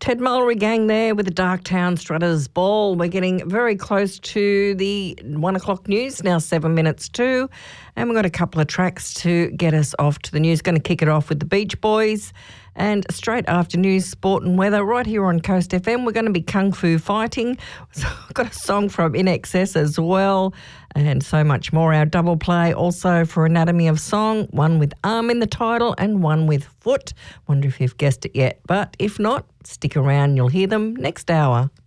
Ted Mullery gang there with the Darktown Strutters Ball. We're getting very close to the 1 o'clock news, now 7 minutes to, and we've got a couple of tracks to get us off to the news. Going to kick it off with the Beach Boys, and straight after news, sport and weather, right here on Coast FM, we're going to be Kung Fu fighting. So I've got a song from In Excess as well, and so much more. Our double play also for Anatomy of Song, one with arm in the title and one with foot. Wonder if you've guessed it yet, but if not, stick around, you'll hear them next hour.